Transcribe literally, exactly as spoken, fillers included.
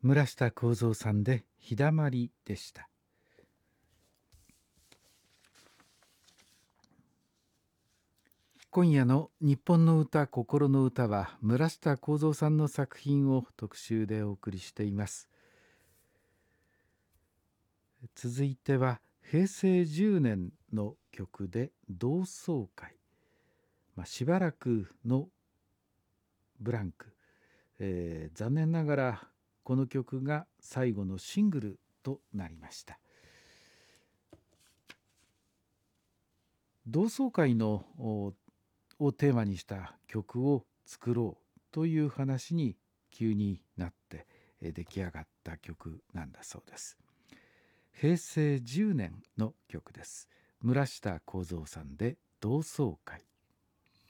村下幸三さんで日だまりでした。今夜の日本の歌心の歌は村下幸三さんの作品を特集でお送りしています。続いてはへいせいじゅうねんの曲で同窓会、まあ、しばらくのブランク、えー、残念ながらこの曲が最後のシングルとなりました。同窓会のをテーマにした曲を作ろうという話に急になって出来上がった曲なんだそうです。へいせいじゅうねんの曲です。村下幸三さんで同窓会。